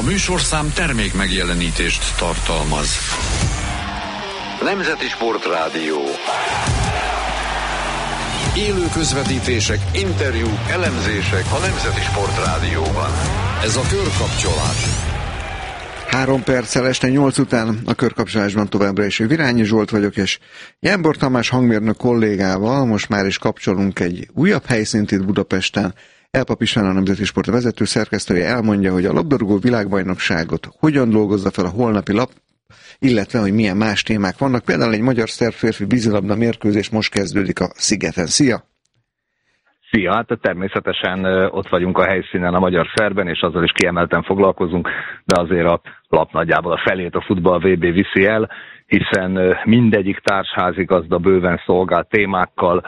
műsorszám termék megjelenítést tartalmaz. Nemzeti Sportrádió. Élő közvetítések, interjúk, elemzések a Nemzeti Sportrádióban. Ez a Körkapcsolás. 3 perccel este 8 után a Körkapcsolásban továbbra is Virányi Zsolt vagyok, és Jámbor Tamás hangmérnök kollégával most már is kapcsolunk egy újabb helyszínt itt Budapesten. Elpap István, a Nemzeti Sport vezető szerkesztője elmondja, hogy a labdarúgó világbajnokságot hogyan dolgozza fel a holnapi lap, illetve hogy milyen más témák vannak. Például egy magyar-szerb férfi vízilabda mérkőzés most kezdődik a Szigeten. Szia! Szia! Hát természetesen ott vagyunk a helyszínen, a magyar-szerben, és azzal is kiemelten foglalkozunk, de azért a lap nagyjából a felét a futball VB viszi el, hiszen mindegyik társházigazda bőven szolgál témákkal,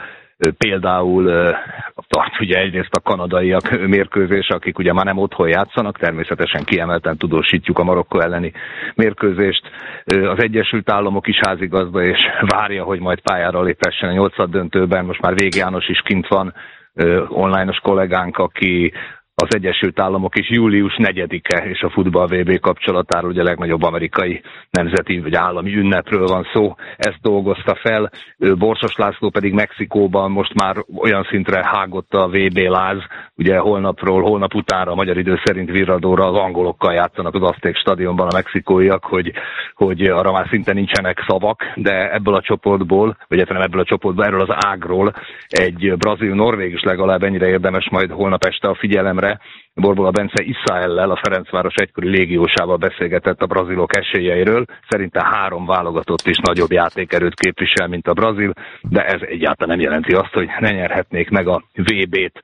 például tart ugye egyrészt a kanadaiak mérkőzése, akik ugye már nem otthon játszanak, természetesen kiemelten tudósítjuk a Marokkó elleni mérkőzést. Az Egyesült Államok is házigazda, és várja, hogy majd pályára léphessen a 8. döntőben. Most már Vég János is kint van, online-os kollégánk, aki az Egyesült Államok is július 4-e, és a futball VB kapcsolatáról ugye a legnagyobb amerikai nemzeti vagy állami ünnepről van szó, ezt dolgozta fel. Borsos László pedig Mexikóban most már olyan szintre hágott a VB láz, ugye holnap utánra, a magyar idő szerint Virradóra az angolokkal játszanak az Azték stadionban a mexikóiak, hogy arra már szinte nincsenek szavak, de ebből a csoportból, vagy egyáltalán ebből a csoportból, erről az ágról egy brazil-norvég is legalább ennyire érdemes majd holnap este a figyelemre. Borbola Bence Iszaellel, a Ferencváros egykori légiósával beszélgetett a brazilok esélyeiről. Szerinte 3 válogatott is nagyobb játékerőt képvisel, mint a brazil, de ez egyáltalán nem jelenti azt, hogy ne nyerhetnék meg a VB-t.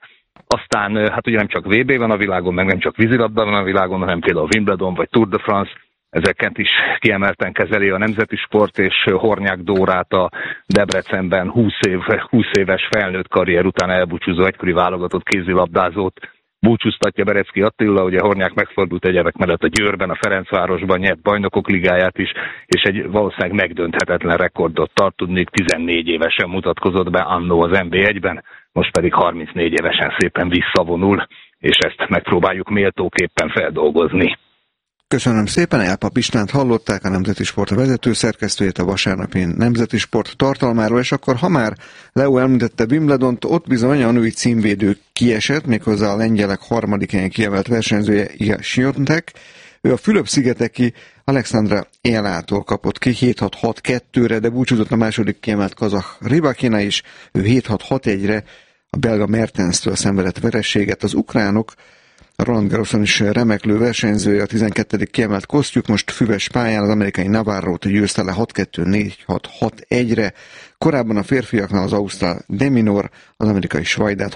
Aztán hát ugye nem csak VB van a világon, meg nem csak vízilabda van a világon, hanem például Wimbledon vagy Tour de France. Ezeket is kiemelten kezeli a Nemzeti Sport, és Hornyák Dórát, a Debrecenben 20 éves felnőtt karrier után elbúcsúzó egykori válogatott kézilabdázót búcsúztatja Berecki Attila, ugye Hornyák megfordult egyebek mellett a Győrben, a Ferencvárosban, nyert bajnokok ligáját is, és egy valószínűleg megdönthetetlen rekordot tart, tudnék 14 évesen mutatkozott be annó az NB1-ben, most pedig 34 évesen szépen visszavonul, és ezt megpróbáljuk méltóképpen feldolgozni. Köszönöm szépen, Elpap Istvánt hallották, a Nemzeti Sport vezető szerkesztőjét a vasárnapi Nemzeti Sport tartalmáról, és akkor ha már Leo említette Wimbledont, ott bizony a női címvédő kiesett, méghozzá a lengyelek harmadik helyen kiemelt versenyzője Iga Świątek. Ő a Fülöp-szigeteki Alexandra Elától kapott ki 7-6-6-2-re, de búcsúzott a második kiemelt kazah Rybakina is, ő 7-6-6-1-re a belga Mertenstől szenvedett vereséget. Az ukránok, a Roland Garroson is remeklő versenyzője, a 12. kiemelt Kosztjuk most füves pályán az amerikai Navarrót győzte le 6-2-4-6-6-1-re. Korábban a férfiaknál az ausztrál Deminor, az amerikai Svajdát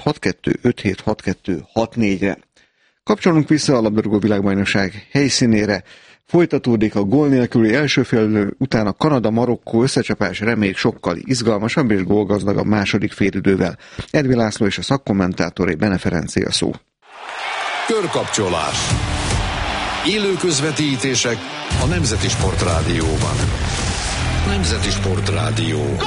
6-2-5-7-6-2-6-4-re. Kapcsolunk vissza a labdarúgó világbajnokság helyszínére. Folytatódik a gól nélküli első félidő után a Kanada-Marokkó összecsapás, reméljük sokkal izgalmasabb és gólgazdagabb második félidővel. Edvi László és a szakkommentátoré Bene Ferencé a szó. Körkapcsolás. Élő közvetítések a Nemzeti Sportrádióban. Nemzeti Sportrádió. Gól!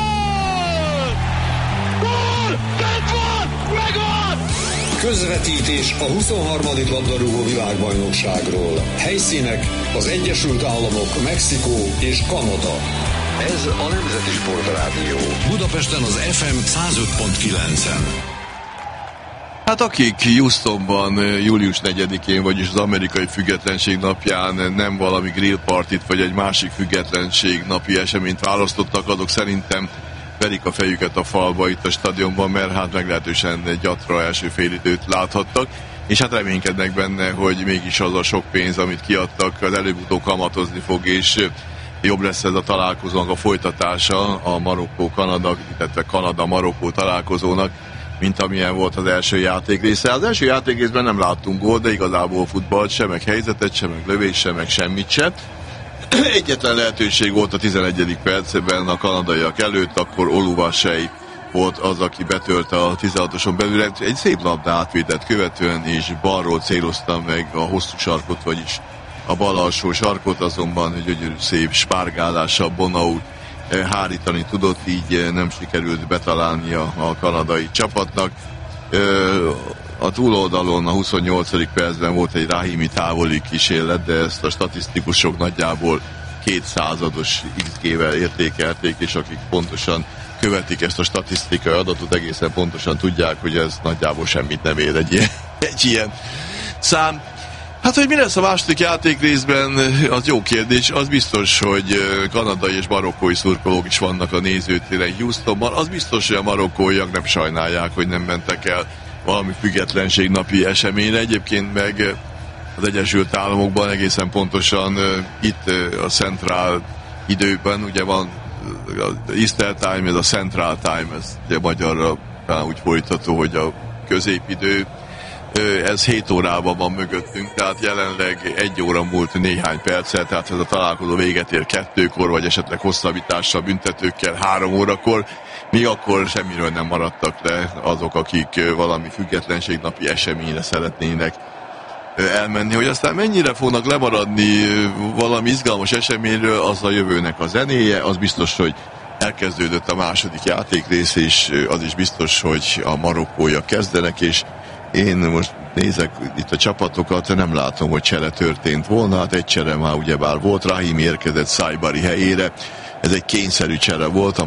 Gól! Megvan! Megvan! Közvetítés a 23. labdarúgó világbajnokságról. Helyszínek az Egyesült Államok, Mexikó és Kanada. Ez a Nemzeti Sportrádió. Budapesten az FM 105.9-en. Hát akik Houstonban július 4-én, vagyis az amerikai függetlenség napján nem valami grillpartit, vagy egy másik függetlenség napi eseményt választottak, azok szerintem verik a fejüket a falba itt a stadionban, mert hát meglehetősen gyatra első félidőt láthattak, és hát reménykednek benne, hogy mégis az a sok pénz, amit kiadtak, az előbb-utóbb kamatozni fog, és jobb lesz ez a találkozónak a folytatása, a Marokkó-Kanada, illetve Kanada-Marokkó találkozónak, mint amilyen volt az első játékrésze. Az első játékrészben nem láttunk gólt, de igazából futballt, sem meg helyzetet, sem meg lövés, sem meg semmit sem. Egyetlen lehetőség volt a 11. percben a kanadaiak előtt, akkor Oluwaseyi volt az, aki betölte a 16-oson belül. Egy szép labda átvételt követően, és balról célozta meg a hosszú sarkot, vagyis a bal alsó sarkot, azonban egy gyönyörű szép spárgálással Bonau hárítani tudott, így nem sikerült betalálnia a kanadai csapatnak. A túloldalon a 28. percben volt egy Rahimi távoli kísérlet, de ezt a statisztikusok nagyjából 200-as XG-vel értékelték, és akik pontosan követik ezt a statisztikai adatot, egészen pontosan tudják, hogy ez nagyjából semmit nem ér egy ilyen szám. Hát, hogy mi lesz a második játékrészben, az jó kérdés. Az biztos, hogy kanadai és marokkói szurkolók is vannak a nézőtéren Houstonban. Az biztos, hogy a marokkóiak nem sajnálják, hogy nem mentek el valami függetlenségnapi eseményre. Egyébként meg az Egyesült Államokban egészen pontosan itt a Central időben, ugye van az Easter Time, ez a Central Time, ez ugye magyarra úgy fordítható, hogy a középidő. Ez 7 órában van mögöttünk, tehát jelenleg 1 óra múlt néhány perccel, tehát ez a találkozó véget ér 2-kor, vagy esetleg hosszabbítással, büntetőkkel 3 órakor, míg akkor semmiről nem maradtak le azok, akik valami függetlenségnapi eseményre szeretnének elmenni. Hogy aztán mennyire fognak lemaradni valami izgalmas eseményről, az a jövőnek a zenéje, az biztos, hogy elkezdődött a második játékrész, és az is biztos, hogy a marokkóiak kezdenek, és én most nézek itt a csapatokat, nem látom, hogy csere történt volna, hát egy csere már ugyebár volt, Rahimi érkezett Saibari helyére, ez egy kényszerű csere volt, a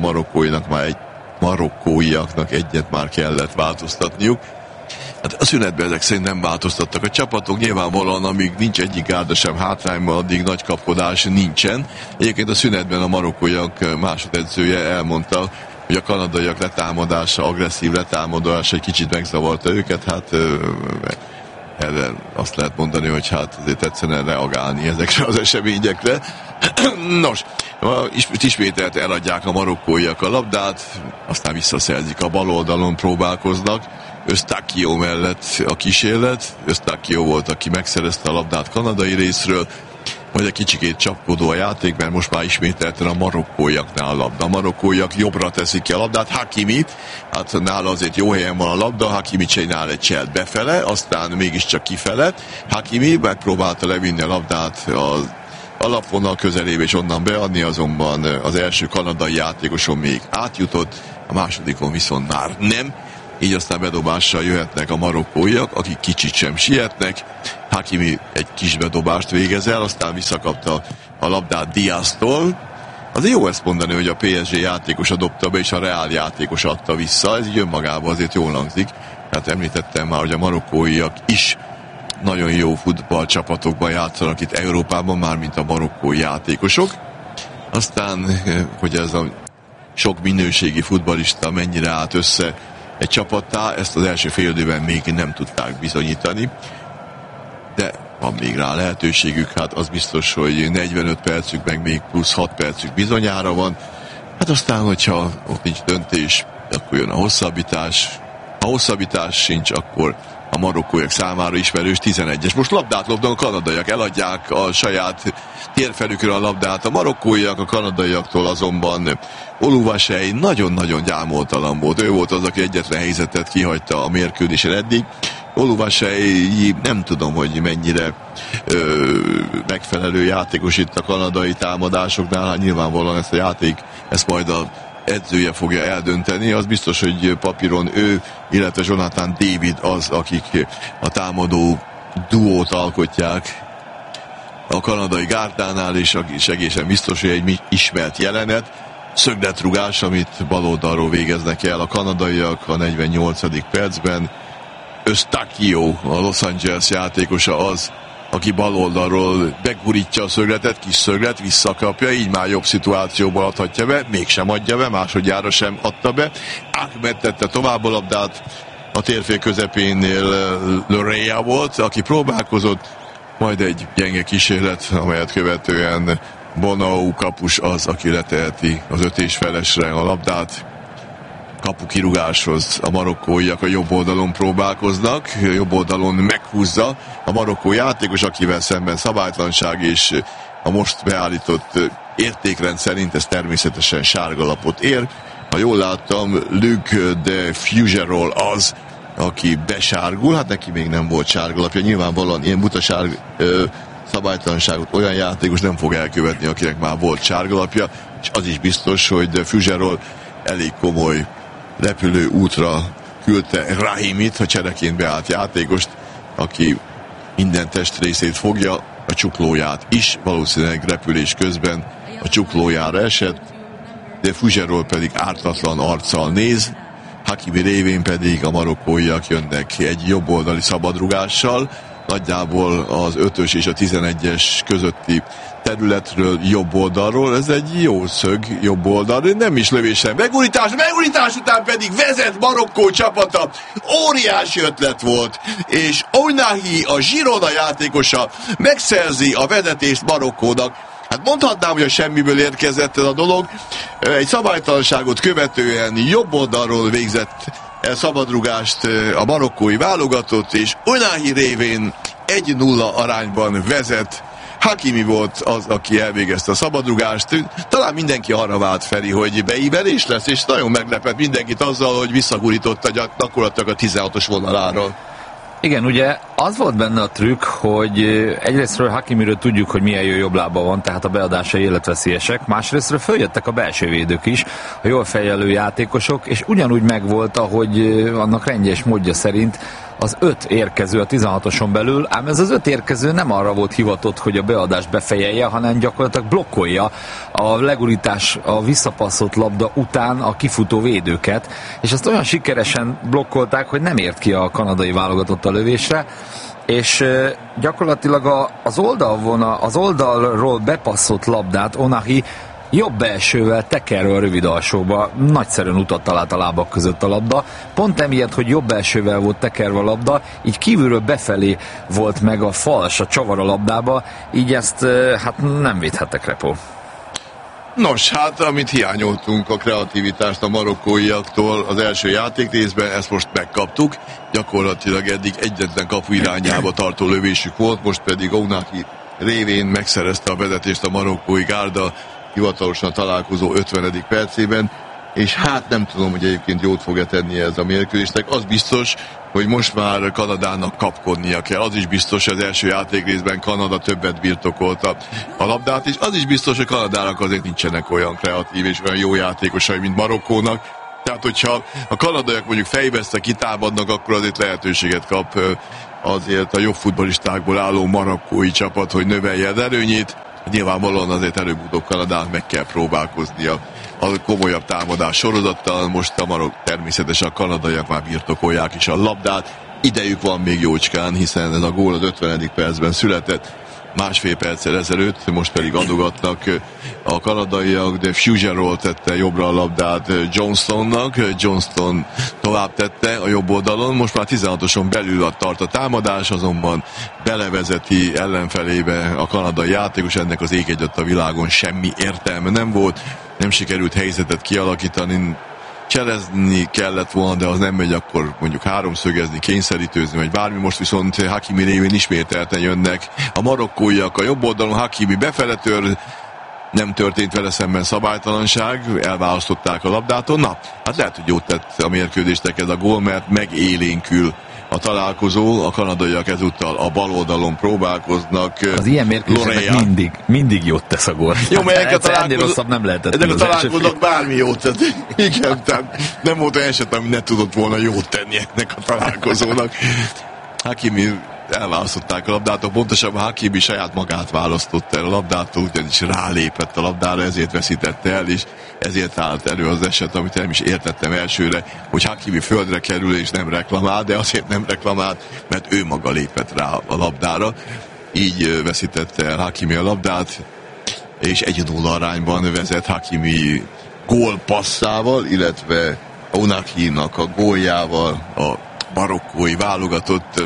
marokkóiaknak egyet már kellett változtatniuk. Hát a szünetben ezek szerint nem változtattak a csapatok, nyilvánvalóan amíg nincs egyik gárda sem hátrányban, addig nagy kapkodás nincsen. Egyébként a szünetben a marokkóiak másodedzője elmondta, hogy a kanadaiak letámadása, agresszív letámadása egy kicsit megzavarta őket, hát erre azt lehet mondani, hogy hát azért egyszerűen reagálni ezekre az eseményekre. Nos, ismételt eladják a marokkóiak a labdát, aztán visszaszerzik, a bal oldalon próbálkoznak, Eustáquio mellett a kísérlet, Eustáquio volt, aki megszerezte a labdát kanadai részről, vagy egy kicsikét csapkodó a játék, mert most már ismételten a marokkóiaknál a labda. A marokkóiak jobbra teszik ki a labdát, Hakimi, hát nála azért jó helyen van a labda, Hakimi csinál egy cselt befele, aztán mégiscsak kifele. Hakimi megpróbálta levinni a labdát az alapvonal közelébe és onnan beadni, azonban az első kanadai játékoson még átjutott, a másodikon viszont már nem. Így aztán bedobással jöhetnek a marokkóiak, akik kicsit sem sietnek. Hakimi egy kis bedobást végez el, aztán visszakapta a labdát Diaztól. Azért jó ezt mondani, hogy a PSG játékosa dobta be, és a Real játékos adta vissza. Ez így önmagában azért jól hangzik. Tehát említettem már, hogy a marokkóiak is nagyon jó futballcsapatokban játszanak itt Európában, már mint a marokkói játékosok. Aztán, hogy ez a sok minőségi futballista mennyire állt össze egy csapattá, ezt az első fél időben még nem tudták bizonyítani, de van még rá lehetőségük, hát az biztos, hogy 45 percük, meg még plusz 6 percük bizonyára van. Hát aztán, hogyha ott nincs döntés, akkor jön a hosszabbítás. Ha hosszabbítás sincs, akkor a marokkóiak számára ismerős 11-es. Most labdát lopnak, a kanadaiak eladják a saját térfelükre a labdát. A marokkóiak a kanadaiaktól azonban Oluwasei nagyon-nagyon gyámoltalan volt. Ő volt az, aki egyetlen helyzetet kihagyta a mérkőzésen eddig. Oluwasei nem tudom, hogy mennyire megfelelő játékos itt a kanadai támadásoknál. Hát nyilvánvalóan ezt a játék, ezt majd a edzője fogja eldönteni. Az biztos, hogy papíron ő, illetve Jonathan David az, akik a támadó duót alkotják a kanadai gárdánál, és egészen biztos, hogy egy ismert jelenet. Szögletrugás, amit baloldalról végeznek el a kanadaiak a 48. percben. Eustáquio, a Los Angeles játékosa az, aki baloldalról begurítja a szögletet, kis szöglet, visszakapja, így már jobb szituációba adhatja be, mégsem adja be, másodjára sem adta be. Ahmed tette tovább a labdát, a térfél közepénél Lorea volt, aki próbálkozott, majd egy gyenge kísérlet, amelyet követően Bonau kapus az, aki leteheti az 5-felesre a labdát. Kapukirugáshoz a marokkóiak a jobb oldalon próbálkoznak, jobb oldalon meghúzza a marokkó játékos, akivel szemben szabálytlanság, és a most beállított értékrend szerint ez természetesen sárgalapot ér. Ha jól láttam, Luc de Fugerol az, aki besárgul, hát neki még nem volt sárgalapja, nyilvánvalóan ilyen butaság szabálytalanságot olyan játékos nem fog elkövetni, akinek már volt sárgalapja, és az is biztos, hogy de Fugerol elég komoly repülő útra küldte Rahimit, a csereként beállt játékost, aki minden testrészét fogja, a csuklóját is, valószínűleg repülés közben a csuklójára esett, de Fougereau pedig ártatlan arccal néz, Hakimi révén pedig a marokkóiak jönnek egy jobboldali szabadrugással, nagyjából az 5-ös és a 11-es közötti területről jobb oldalról, ez egy jó szög jobb oldal, nem is lövésen, megurítás után pedig vezet Marokkó csapata, óriási ötlet volt, és Ounahi, a Girona játékosa megszerzi a vezetést Marokkónak. Hát mondhatnám, hogy a semmiből érkezett ez a dolog, egy szabálytalanságot követően jobb oldalról végzett szabadrugást a marokkói válogatott, és Ounahi révén 1-0 arányban vezet. Hakimi volt az, aki elvégezte a szabadrugást. Talán mindenki arra vált, Feri, hogy beívelés lesz, és nagyon meglepett mindenkit azzal, hogy visszagurította gyakorlatilag a 16-os vonaláról. Igen, ugye az volt benne a trükk, hogy egyrésztről Hakimiről tudjuk, hogy milyen jó jobb lába van, tehát a beadásai életveszélyesek, másrésztről följöttek a belső védők is, a jól fejelő játékosok, és ugyanúgy megvolt, ahogy annak rendje és módja szerint az 5 érkező a 16-oson belül, ám ez az 5 érkező nem arra volt hivatott, hogy a beadást befejelje, hanem gyakorlatilag blokkolja a legurítás, a visszapasszott labda után a kifutó védőket, és ezt olyan sikeresen blokkolták, hogy nem ért ki a kanadai válogatott a lövésre, és gyakorlatilag az oldalról bepasszott labdát Ounahi jobb belsővel tekerről a rövid alsóba, nagyszerűen utat talált a lábak között a labda. Pont emiatt, hogy jobb belsővel volt tekerve a labda, így kívülről befelé volt meg a fals, a csavar a labdába, így ezt hát nem védhettek, Repo. Nos, hát amit hiányoltunk, a kreativitást a marokkóiaktól az első játékrészben, ezt most megkaptuk. Gyakorlatilag eddig egyetlen kapu irányába tartó lövésük volt, most pedig Ounahi révén megszerezte a vezetést a marokkói gárda hivatalosan találkozó 50. percében, és hát nem tudom, hogy egyébként jót fog-e tenni ez a mérkőzésnek. Az biztos, hogy most már Kanadának kapkodnia kell. Az is biztos, hogy az első játékrészben Kanada többet birtokolta a labdát, és az is biztos, hogy Kanadának azért nincsenek olyan kreatív és olyan jó játékosai, mint Marokkónak. Tehát, hogyha a kanadaiak mondjuk fejveszte kitámadnak, akkor azért lehetőséget kap azért a jobb futballistákból álló marokkói csapat, hogy növelje az erőnyét. Nyilvánvalóan azért előbb-utóbb Kanadának meg kell próbálkoznia a komolyabb támadás sorozattal. Most a marok természetesen a kanadaiak már birtokolják is a labdát. Idejük van még jócskán, hiszen ez a gól az 50. percben született, másfél perccel ezelőtt, most pedig adogatnak a kanadaiak, de Fougereau tette jobbra a labdát Johnstonnak, Johnston tovább tette a jobb oldalon, most már 16-oson belül tart a támadás, azonban belevezeti ellenfelébe a kanadai játékos, ennek az ég egyet a világon semmi értelme nem volt, nem sikerült helyzetet kialakítani, cselezni kellett volna, de az nem megy, akkor mondjuk háromszögezni, kényszerítőzni, vagy bármi. Most viszont Hakimi révén ismételten jönnek a marokkóiak a jobb oldalon, Hakimi befele tör, nem történt vele szemben szabálytalanság, elválasztották a labdától. Na, hát lehet, hogy jót tett a mérkőzésnek ez a gól, mert megélénkül a találkozó, a kanadaiak ezúttal a bal oldalon próbálkoznak. Az ilyen mérkőzésnek mindig jót tesz a gól. Jó, mert ennél rosszabb nem lehetett. Ennek a találkozók bármi jót tett. Igen, tehát nem volt olyan eset, ami ne tudott volna jót tenni ennek a találkozónak. Hakimi elválasztották a labdától, pontosabban Hakimi saját magát választotta el a labdától, ugyanis rálépett a labdára, ezért veszítette el, és ezért állt elő az eset, amit nem is értettem elsőre, hogy Hakimi földre kerül és nem reklamál, de azért nem reklamált, mert ő maga lépett rá a labdára. Így veszítette el Hakimi a labdát, és 1-0 arányban vezet Hakimi gólpasszával, illetve Ounahinak a góljával a marokkói válogatott.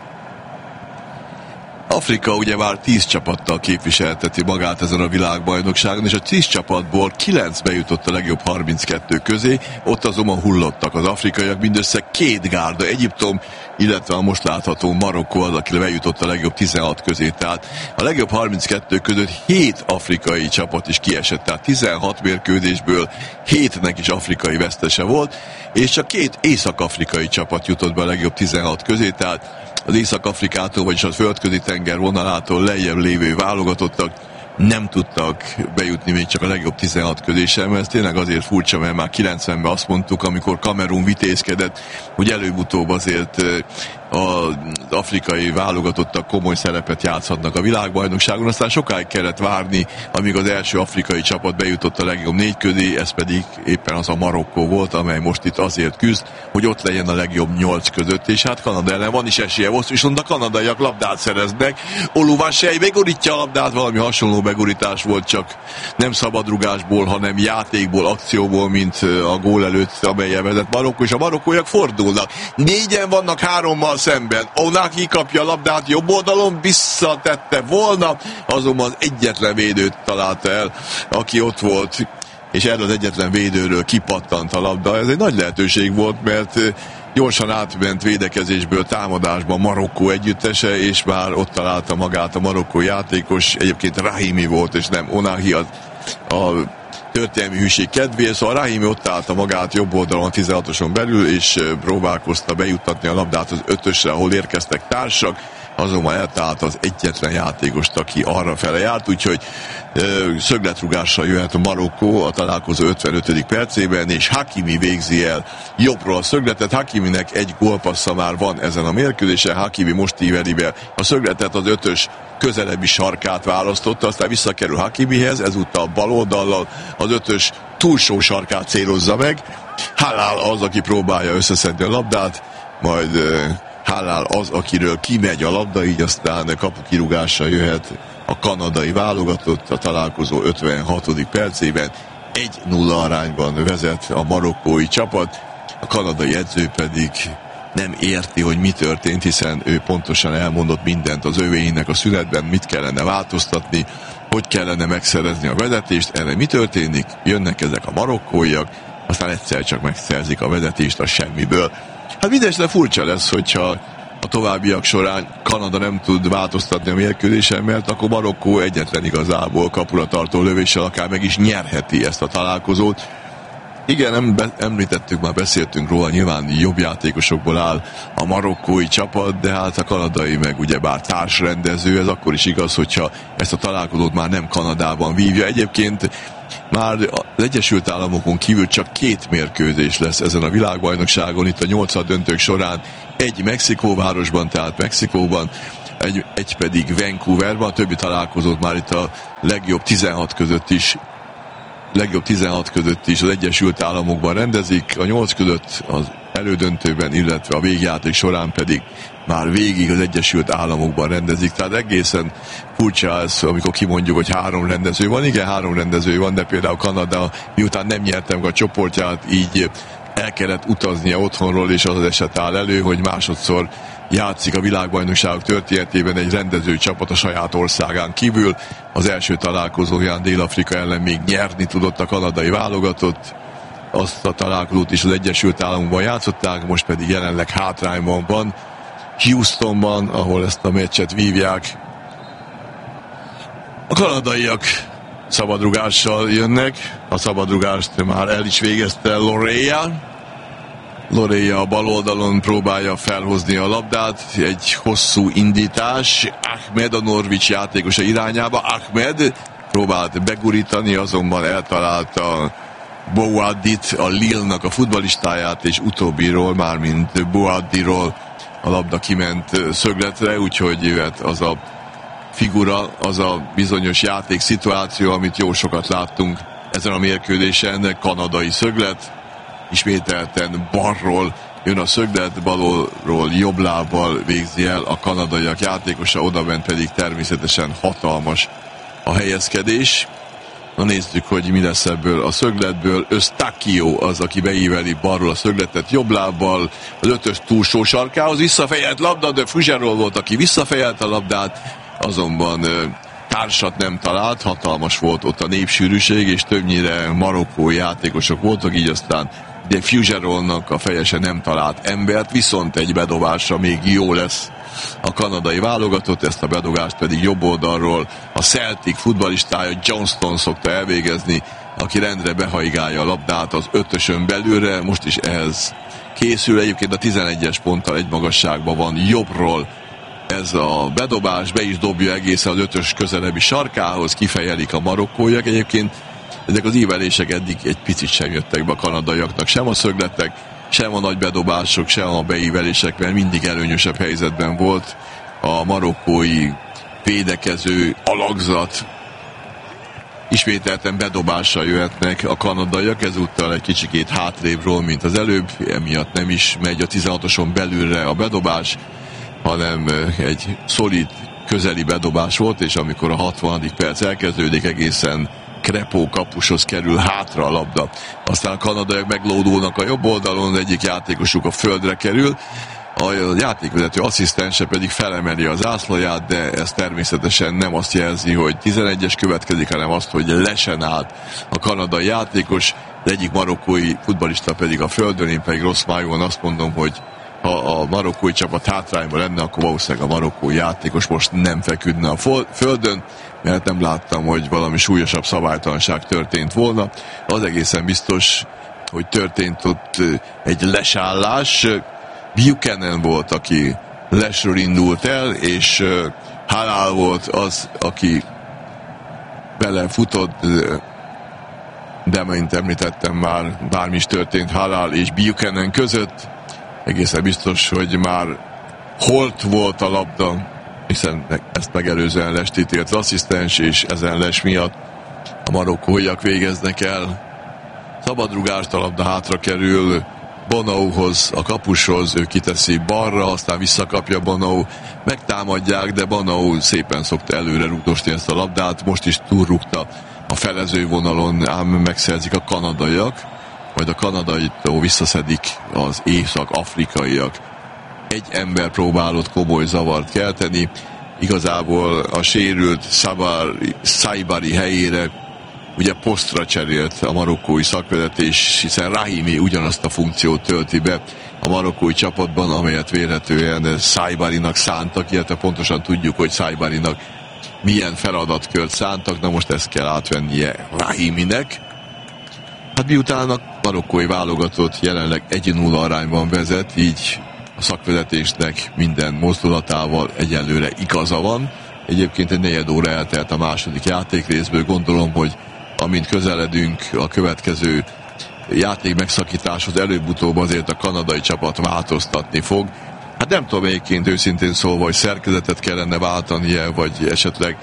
Afrika ugye már 10 csapattal képviselteti magát ezen a világbajnokságon, és a 10 csapatból 9 bejutott a legjobb 32 közé, ott azonban hullottak az afrikaiak, mindössze 2 gárda, Egyiptom, illetve a most látható Marokkó az, aki bejutott a legjobb 16 közé, tehát a legjobb 32 között 7 afrikai csapat is kiesett, tehát 16 mérkőzésből 7-nek is afrikai vesztese volt, és csak 2 észak-afrikai csapat jutott be a legjobb 16 közé, tehát az Észak-Afrikától, vagyis a földközi tenger vonalától lejjebb lévő válogatottak nem tudtak bejutni még csak a legjobb 16 közé sem. Ez tényleg azért furcsa, mert már 90-ben azt mondtuk, amikor Kamerun vitézkedett, hogy előbb-utóbb azért az afrikai válogatottak komoly szerepet játszhatnak a világbajnokságon, aztán sokáig kellett várni, amíg az első afrikai csapat bejutott a legjobb 4 közé, ez pedig éppen az a Marokkó volt, amely most itt azért küzd, hogy ott legyen a legjobb 8 között, és hát Kanada ellen van is esélye, viszont a kanadaiak labdát szereznek, Oluwaseyi begurítja a labdát, valami hasonló begurítás volt, csak nem szabadrugásból, hanem játékból, akcióból, mint a gól előtt, amellyel vezet Marokkó, és a marokkóiak fordulnak. 4-en vannak 3-mal szemben. Onahi kapja a labdát jobb oldalon, visszatette volna, azonban egyetlen védőt találta el, aki ott volt, és erről az egyetlen védőről kipattant a labda. Ez egy nagy lehetőség volt, mert gyorsan átment védekezésből támadásba Marokkó együttese, és már ott találta magát a marokkói játékos, egyébként Rahimi volt, és nem Onahi, a történelmi hűség kedvéért, szóval Rahimi ott állta magát jobb oldalon a 16-oson belül, és próbálkozta bejuttatni a labdát az 5-ösre, ahol érkeztek társak, azonban eltalált az egyetlen játékost, aki arra fele járt, úgyhogy szögletrugással jöhet a Marokkó a találkozó 55. percében, és Hakimi végzi el jobbról a szögletet. Hakiminek egy gólpassza már van ezen a mérkőzésen, Hakimi most íveli be a szögletet, az 5-ös közelebbi sarkát választotta, aztán visszakerül Hakimihez, ezúttal bal oldallal az 5-ös túlsó sarkát célozza meg. Halál az, aki próbálja összeszedni a labdát, majd Halál az, akiről kimegy a labda, így aztán kapukirúgással jöhet a kanadai válogatott a találkozó 56. percében. 1-0 arányban vezet a marokkói csapat, a kanadai edző pedig nem érti, hogy mi történt, hiszen ő pontosan elmondott mindent az övéinek a szünetben, mit kellene változtatni, hogy kellene megszerezni a vezetést. Erre mi történik? Jönnek ezek a marokkóiak, aztán egyszer csak megszerzik a vezetést a semmiből. Hát mindesetre furcsa lesz, hogyha a továbbiak során Kanada nem tud változtatni a mérkőzésen, mert akkor Marokkó egyetlen igazából kapura tartó lövéssel akár meg is nyerheti ezt a találkozót. Igen, említettük, már beszéltünk róla, nyilván jobb játékosokból áll a marokkói csapat, de hát a kanadai meg ugyebár társrendező, ez akkor is igaz, hogyha ezt a találkozót már nem Kanadában vívja. Egyébként már az Egyesült Államokon kívül csak 2 mérkőzés lesz ezen a világbajnokságon, itt a 8. döntők során, egy Mexikóvárosban, tehát Mexikóban, egy pedig Vancouverban, a többi találkozót már itt a legjobb 16 között is az Egyesült Államokban rendezik, a 8 között az elődöntőben, illetve a végjáték során pedig már végig az Egyesült Államokban rendezik, tehát egészen furcsa ez, amikor kimondjuk, hogy 3 rendező van. Igen, 3 rendező van, de például Kanada, miután nem nyerte meg a csoportját, így el kellett utaznia otthonról, és az az eset áll elő, hogy másodszor játszik a világbajnokságok történetében egy rendező csapat a saját országán kívül. Az első találkozóján Dél-Afrika ellen még nyerni tudott a kanadai válogatott, azt a találkozót is az Egyesült Államokban játszották, most pedig jelenleg hátrányban van Houstonban, ahol ezt a meccset vívják. A kanadaiak szabadrugással jönnek, a szabadrugást már el is végezte Loreja a bal oldalon próbálja felhozni a labdát, egy hosszú indítás, Ahmed a Norwich játékosa irányába, Ahmed próbált begurítani, azonban eltalálta Boadit, a Lille-nak a futballistáját, és utóbbiról, mármint Boadiról a labda kiment szögletre, úgyhogy jöhet az a figura, az a bizonyos játékszituáció, amit jó sokat láttunk ezen a mérkőzésen, kanadai szöglet, ismételten balról jön a szöglet, balról jobb lábbal végzi el a kanadaiak játékosa, odabent pedig természetesen hatalmas a helyezkedés. Na nézzük, hogy mi lesz ebből a szögletből. Eustáquio az, aki beíveli balról a szögletet jobb lábbal, az 5-ös túlsó sarkához visszafejelt labda, de Fuggerol volt, aki visszafejelt a labdát, azonban társat nem talált, hatalmas volt ott a népsűrűség, és többnyire marokkói játékosok voltak, így aztán de Fuggerolnak a fejese nem talált embert, viszont egy bedobásra még jó lesz a kanadai válogatott, ezt a bedobást pedig jobb oldalról a Celtic futballistája Johnston szokta elvégezni, aki rendre behaigálja a labdát az 5-ösön belülre, most is ehhez készül, egyébként a 11-es ponttal egy magasságban van jobbról ez a bedobás, be is dobja egészen az 5-ös közelebbi sarkához, kifejelik a marokkóiak. Egyébként ezek az ívelések eddig egy picit sem jöttek be a kanadaiaknak, sem a szögletek, sem a nagy bedobások, sem a beívelések, mert mindig előnyösebb helyzetben volt a marokkói védekező alakzat. Ismételten bedobással jöhetnek a kanadaiak, ezúttal egy kicsikét hátrébről, mint az előbb, emiatt nem is megy a 16-oson belülre a bedobás, hanem egy szolid, közeli bedobás volt, és amikor a 60. perc elkezdődik, egészen Krepó kapushoz kerül hátra a labda. Aztán a kanadaiak meglódulnak a jobb oldalon, egyik játékosuk a földre kerül, a játékvezető asszisztense pedig felemeli az zászlaját, de ez természetesen nem azt jelzi, hogy 11-es következik, hanem azt, hogy lesen állt a kanadai játékos, az egyik marokkói futballista pedig a földön, én pedig rossz májúan azt mondom, hogy ha a marokkói csapat hátrányban lenne, akkor valószínűleg a marokkói játékos most nem feküdne a földön, mert nem láttam, hogy valami súlyosabb szabálytalanság történt volna. Az egészen biztos, hogy történt ott egy lesállás. Buchanan volt, aki lesről indult el, és Halal volt az, aki belefutott, de mint említettem már, bármi is történt Halal és Buchanan között, egészen biztos, hogy már holt volt a labda, hiszen ezt megelőzően lest ítélt az asszisztens, és ezen les miatt a marokkóiak végeznek el. Szabadrugást, a labda hátra kerül Bonauhoz, a kapushoz, ő kiteszi balra, aztán visszakapja Bonau, megtámadják, de Bonau szépen szokta előre rúgdosni ezt a labdát, most is túlrúgta a felező vonalon, ám megszerzik a kanadaiak, majd a kanadaitól visszaszedik az észak-afrikaiak. Egy ember próbálott komoly zavart kelteni, igazából a sérült Saibari helyére ugye posztra cserélt a marokkói szakvezetés, hiszen Rahimi ugyanazt a funkciót tölti be a marokkói csapatban, amelyet vélhetően Saibarinak szántak, illetve pontosan tudjuk, hogy Saibarinak milyen feladatkört szántak, na most ezt kell átvennie Rahiminek. Hát miután a marokkói válogatott jelenleg 1-0 arányban vezet, így a szakvezetésnek minden mozdulatával egyelőre igaza van. Egyébként egy negyed óra eltelt a második játékrészből, gondolom, hogy amint közeledünk a következő játék megszakításhoz, előbb-utóbb azért a kanadai csapat változtatni fog. Hát nem tudom egyébként őszintén szólva, hogy szerkezetet kellene váltania, vagy esetleg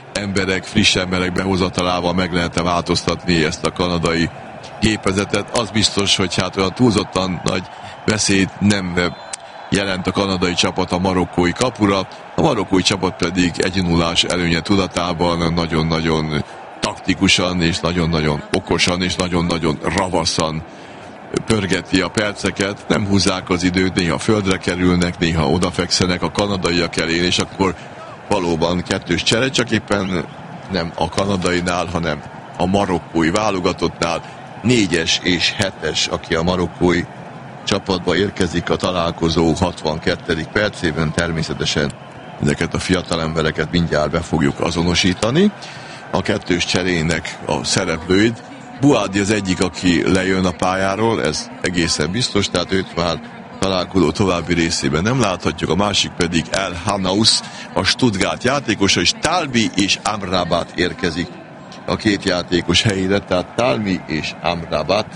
friss emberek behozatalával meg lehetne változtatni ezt a kanadai gépezetet. Az biztos, hogy hát olyan túlzottan nagy veszélyt nem jelent a kanadai csapat a marokkói kapura, a marokkói csapat pedig 1-0-ás előnye tudatában nagyon-nagyon taktikusan és nagyon-nagyon okosan és nagyon-nagyon ravaszan pörgeti a perceket, nem húzzák az időt, néha földre kerülnek, néha odafekszenek a kanadaiak elé, és akkor valóban kettős csere, csak éppen nem a kanadainál, hanem a marokkói válogatottnál. 4-es és 7-es, aki a marokkói csapatba érkezik a találkozó 62. percében, természetesen ezeket a fiatal embereket mindjárt be fogjuk azonosítani. A kettős cserének a szereplőid. Buadi az egyik, aki lejön a pályáról, ez egészen biztos, tehát őt már találkozó további részében nem láthatjuk, a másik pedig El Hanaus, a Stuttgart játékosa, és Talbi és Amrabat érkezik a két játékos helyére, tehát Talbi és Amrabat,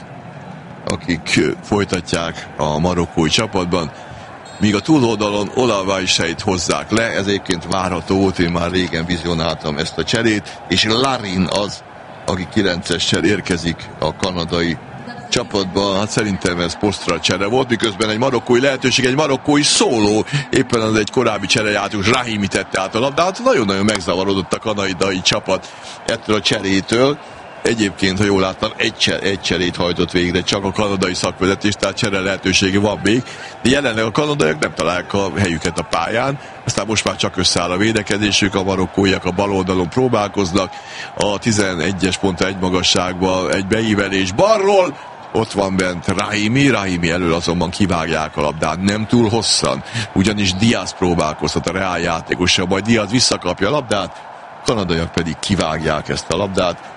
akik folytatják a marokkói csapatban, míg a túloldalon Olavajseit hozzák le, ez egyébként várható volt, én már régen vizionáltam ezt a cserét, és Larin az, aki 9-essel érkezik a kanadai csapatba. Hát szerintem ez posztra csere volt, miközben egy marokkói lehetőség, egy marokkói szóló, éppen az egy korábbi cserejátékos, Rahimi tette át a labdát, nagyon-nagyon megzavarodott a kanadai csapat ettől a cserétől. Egyébként, ha jól láttam, egy cserét hajtott végre csak a kanadai szakvezetés, tehát csere lehetősége van még, de jelenleg a kanadaiak nem találják a helyüket a pályán, aztán most már csak összeáll a védekezésük, a marokkóiak a bal oldalon próbálkoznak, a 11-es pontra egy magasságban egy beívelés balról, ott van bent Rahimi elől azonban kivágják a labdát, nem túl hosszan, ugyanis Diaz próbálkozhat a Real játékossal, majd Diaz visszakapja a labdát, a kanadaiak pedig kivágják ezt a labdát,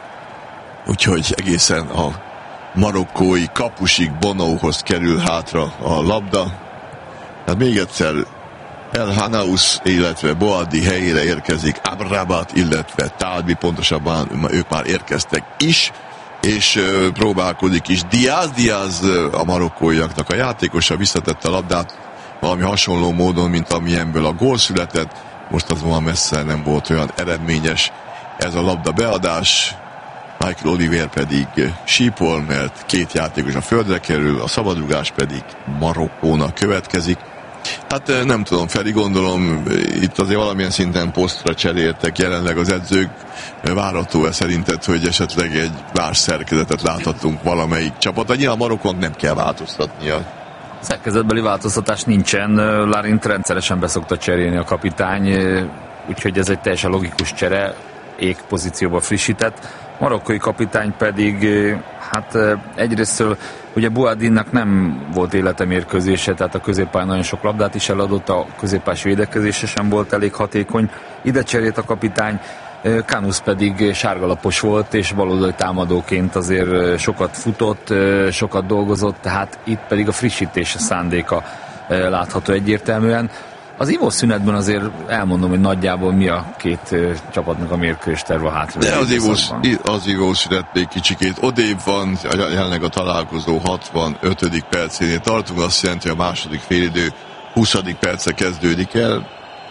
úgyhogy egészen a marokkói kapusig Bonauhoz kerül hátra a labda. Hát még egyszer El Hanaus, illetve Boadi helyére érkezik Amrabat, illetve Talbi, pontosabban ők már érkeztek is, és próbálkozik is Diaz a marokkóiaknak a játékosa, visszatette a labdát valami hasonló módon, mint amilyenből a gól született, most azonban messze nem volt olyan eredményes ez a labda beadás. Michael Oliver pedig sípol, mert két játékos a földre kerül, a szabadrugás pedig Marokkónak következik. Hát nem tudom, Feri, gondolom itt azért valamilyen szinten posztra cseréltek jelenleg az edzők. Várható-e szerinted, hogy esetleg egy más szerkezetet láthatunk valamelyik csapat? Nyilván Marokkónak nem kell változtatnia. Szerkezetbeli változtatás nincsen, Larint rendszeresen beszokta cserélni a kapitány, úgyhogy ez egy teljesen logikus csere, pozícióba frissített. Marokkói kapitány pedig, hát egyrésztől ugye Boadinnak nem volt életemérkőzése, tehát a középpályán nagyon sok labdát is eladott, a középpályás védekezése sem volt elég hatékony. Ide cserélt a kapitány, Kánus pedig sárgalapos volt, és baloldali támadóként azért sokat futott, sokat dolgozott, tehát itt pedig a frissítés szándéka látható egyértelműen. Az ívószünetben azért elmondom, hogy nagyjából mi a két csapatnak a mérkőzés terve a hátralévő. De az ívószünet még kicsikét odébb van, jelenleg a találkozó 65. percénél tartunk, azt jelenti, hogy a második félidő 20. perce kezdődik el.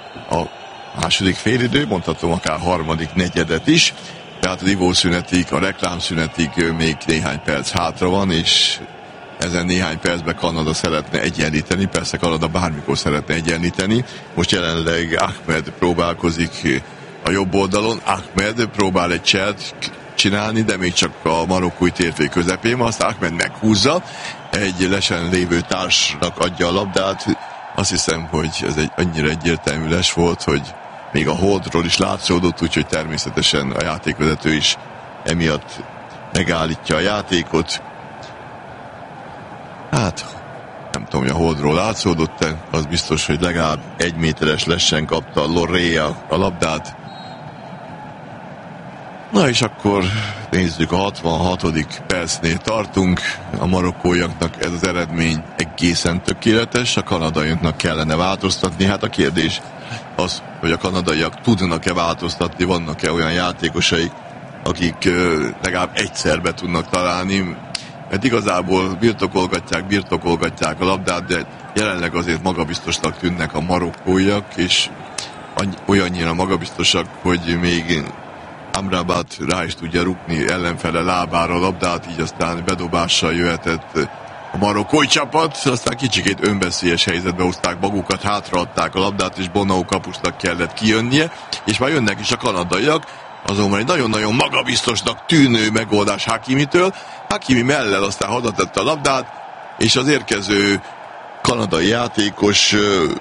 A második félidő, mondhatom akár harmadik negyedet is, tehát az ivószünetig, a reklámszünetig még néhány perc hátra van, és ezen néhány percben Kanada szeretne egyenlíteni, persze Kanada bármikor szeretne egyenlíteni. Most jelenleg Ahmed próbálkozik a jobb oldalon, Ahmed próbál egy cselt csinálni, de még csak a marokkói térfély közepén, azt Ahmed meghúzza, egy lesen lévő társnak adja a labdát. Azt hiszem, hogy ez egy annyira egyértelmű les volt, hogy még a holdról is látszódott, úgyhogy természetesen a játékvezető is emiatt megállítja a játékot. Hát, nem tudom, hogy a holdról látszódott-e, az biztos, hogy legalább 1 méteres lesen kapta Lorrea a labdát. Na és akkor nézzük, a 66. percnél tartunk. A marokkóiaknak ez az eredmény egészen tökéletes, a kanadaiaknak kellene változtatni. Hát a kérdés az, hogy a kanadaiak tudnak-e változtatni, vannak-e olyan játékosaik, akik legalább egyszer be tudnak találni, mert igazából birtokolgatják a labdát, de jelenleg azért magabiztosnak tűnnek a marokkóiak, és olyannyira magabiztosak, hogy még Amrabat rá is tudja rúgni ellenfele lábára a labdát, így aztán bedobással jöhetett a marokkói csapat, aztán kicsikét önveszélyes helyzetbe hozták magukat, hátraadták a labdát, és Bonau kapusnak kellett kijönnie, és már jönnek is a kanadaiak, azonban egy nagyon-nagyon magabiztosnak tűnő megoldás Hakimitől. Hakimi mellel aztán hadatette a labdát, és az érkező kanadai játékos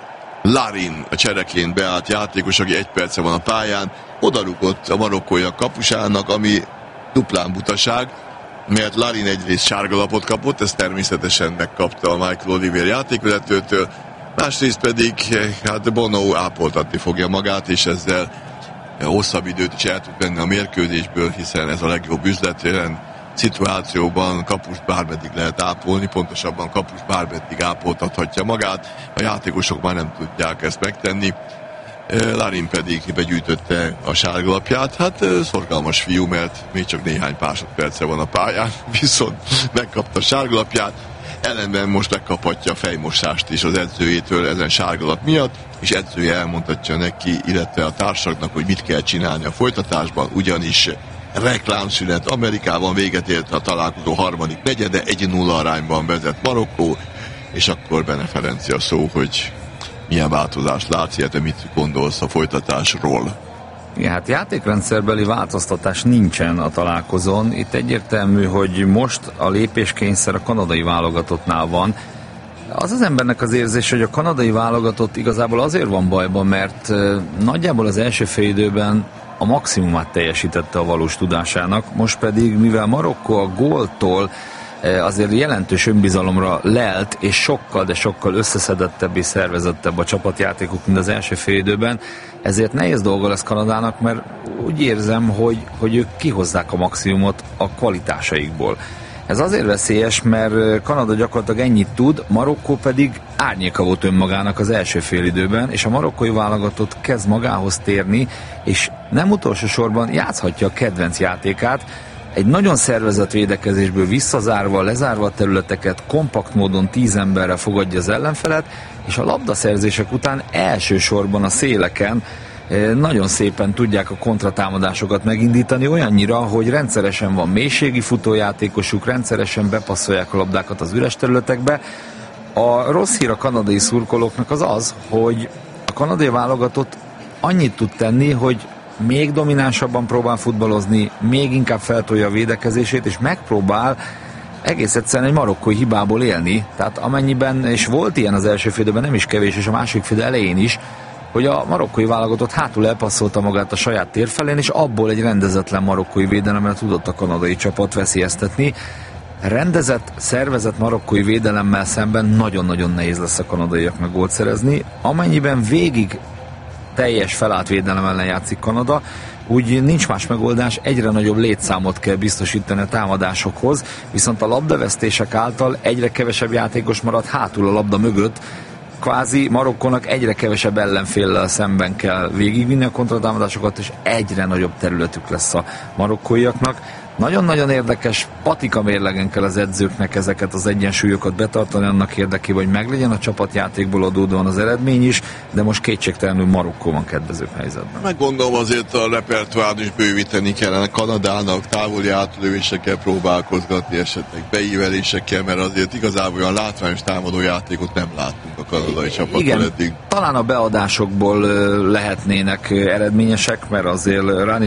Larin, a csereként beállt játékos, aki 1 perce van a pályán, odarúgott a marokkóiak kapusának, ami duplán butaság, mert Larin egyrészt sárgalapot kapott, ezt természetesen megkapta a Michael Oliver játékvezetőtől, másrészt pedig hát Bonau ápoltatni fogja magát, és ezzel hosszabb időt is el tud venni a mérkőzésből, hiszen ez a legjobb üzlet, jelen szituációban kapust bármeddig lehet ápolni, pontosabban kapust bármeddig ápoltathatja magát, a játékosok már nem tudják ezt megtenni. Larin pedig begyűjtötte a sárgalapját, hát szorgalmas fiú, mert még csak néhány másodperce van a pályán, viszont megkapta a sárgalapját, ellenben most megkaphatja a fejmosást is az edzőjétől ezen sárgalap miatt, és edzője elmondhatja neki, illetve a társaknak, hogy mit kell csinálni a folytatásban, ugyanis reklámszünet Amerikában véget ért a találkozó harmadik negyede, 1-0 arányban vezet Marokkó, és akkor Bene Ferenci a szó, hogy milyen változást látsz, illetve mit gondolsz a folytatásról? Ja, hát játékrendszerbeli változtatás nincsen a találkozón. Itt egyértelmű, hogy most a lépéskényszer a kanadai válogatottnál van. Az embernek az érzés, hogy a kanadai válogatott igazából azért van bajban, mert nagyjából az első félidőben a maximumát teljesítette a valós tudásának, most pedig, mivel Marokkó a góltól azért jelentős önbizalomra lelt, és sokkal, de sokkal összeszedettebb és szervezettebb a csapatjátékuk, mint az első félidőben, ezért nehéz dolga lesz Kanadának, mert úgy érzem, hogy ők kihozzák a maximumot a kvalitásaikból. Ez azért veszélyes, mert Kanada gyakorlatilag ennyit tud, Marokkó pedig árnyéka volt önmagának az első félidőben, és a marokkói válogatott kezd magához térni, és nem utolsó sorban játszhatja a kedvenc játékát, egy nagyon szervezett védekezésből visszazárva, lezárva a területeket, kompakt módon 10 emberrel fogadja az ellenfelet, és a labdaszerzések után elsősorban a széleken nagyon szépen tudják a kontratámadásokat megindítani, olyannyira, hogy rendszeresen van mélységi futójátékosuk, rendszeresen bepasszolják a labdákat az üres területekbe. A rossz hír a kanadai szurkolóknak az, hogy a kanadai válogatott annyit tud tenni, hogy még dominánsabban próbál futballozni, még inkább feltolja a védekezését, és megpróbál egész egyszerűen egy marokkói hibából élni. Tehát amennyiben, és volt ilyen az első félidőben, nem is kevés, és a második fél elején is, hogy a marokkói válogatott hátul elpasszolta magát a saját tér felén, és abból egy rendezetlen marokkói védelemmel tudott a kanadai csapat veszélyeztetni. Rendezett, szervezett marokkói védelemmel szemben nagyon-nagyon nehéz lesz a kanadaiaknak gólt szerezni. Amennyiben végig teljes felállt védelem ellen játszik Kanada, úgy nincs más megoldás, egyre nagyobb létszámot kell biztosítani a támadásokhoz, viszont a labdavesztések által egyre kevesebb játékos marad hátul a labda mögött, kvázi Marokkónak egyre kevesebb ellenféllel szemben kell végigvinni a kontratámadásokat, és egyre nagyobb területük lesz a marokkóiaknak. Nagyon-nagyon érdekes, patika mérlegen kell az edzőknek ezeket az egyensúlyokat betartani annak érdekében, hogy meglegyen a csapatjátékból adódóan az eredmény is, de most kétségtelenül Marokkó van kedvezőbb helyzetben. Meg gondolom azért a repertoárt is bővíteni kellene Kanadának, távoli átlövésekkel próbálkozgatni, esetleg beívelésekkel, mert azért igazából olyan látványos támadó játékot nem láttunk a kanadai csapattal eddig. Talán a beadásokból lehetnének eredményesek, mert azért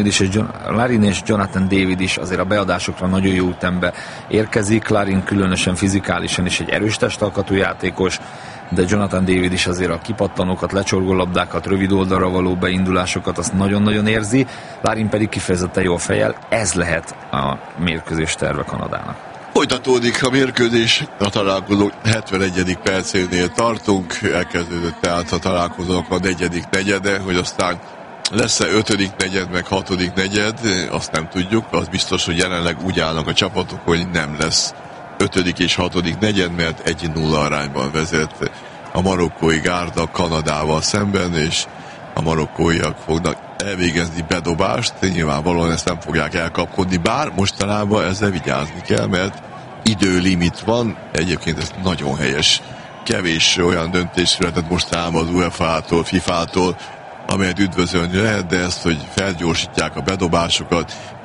Larin és Jonathan David is azért a beadásokra nagyon jó ütembe érkezik. Larin különösen fizikálisan is egy erős testalkatú játékos, de Jonathan David is azért a kipattanókat, lecsorgó labdákat, rövid oldalra való beindulásokat azt nagyon-nagyon érzi. Larin pedig kifejezetten jól fejel. Ez lehet a mérkőzés terve Kanadának. Folytatódik a mérkőzés, a találkozó 71. percénél tartunk, elkezdődött tehát a találkozók a 4. negyede, hogy aztán lesz-e 5. negyed, meg 6. negyed, azt nem tudjuk, az biztos, hogy jelenleg úgy állnak a csapatok, hogy nem lesz 5. és 6. negyed, mert 1-0 arányban vezet a marokkói gárda Kanadával szemben, és a marokkóiak fognak elvégezni bedobást, nyilvánvalóan ezt nem fogják elkapkodni, bár mostanában ezzel vigyázni kell, mert időlimit van, egyébként ez nagyon helyes. Kevés olyan döntés született mostanában az UEFA-tól, FIFA-tól, amelyet üdvözölni lehet, de ezt, hogy felgyorsítják a bedobásokat,